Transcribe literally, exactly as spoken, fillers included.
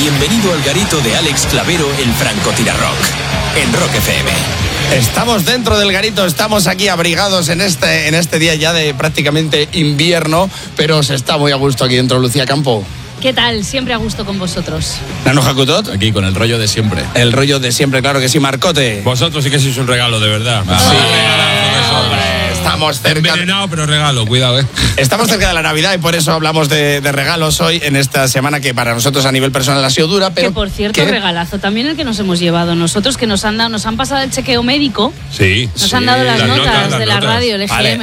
Bienvenido al garito de Alex Clavero, el francotirarrock, en Rock F M. Estamos dentro del garito, estamos aquí abrigados en este, en este día ya de prácticamente invierno, pero se está muy a gusto aquí dentro. Lucía Campo. ¿Qué tal? Siempre a gusto con vosotros. Nano Jacutot. Aquí con el rollo de siempre. El rollo de siempre, claro que sí. Marcote. Vosotros sí que sois un regalo, de verdad. Sí, ah, hombre, estamos cerca. Envenenado, pero regalo, cuidado, eh. Estamos cerca de la Navidad y por eso hablamos de, de regalos hoy en esta semana que para nosotros a nivel personal ha sido dura, pero que por cierto, ¿qué? regalazo también el que nos hemos llevado nosotros, que nos han dado, nos han pasado el chequeo médico. Sí. Nos sí. han dado las, las notas, notas las de la notas. radio, el F M.